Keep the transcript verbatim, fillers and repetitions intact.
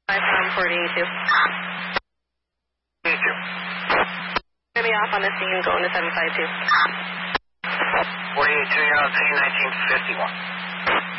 Five from forty-eight two. forty-eight two. Going to be off on the scene, going to seven five two. forty-eight two, you're on scene, nineteen fifty-one.